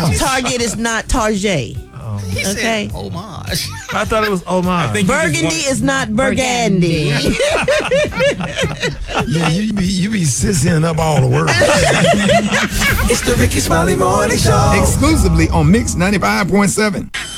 Target is not Target. He Okay. said homage. I thought it was homage. Burgundy is not Burgundy. Yeah, you be sissying up all the words. It's the Ricky Smiley Morning Show. Exclusively on Mix 95.7.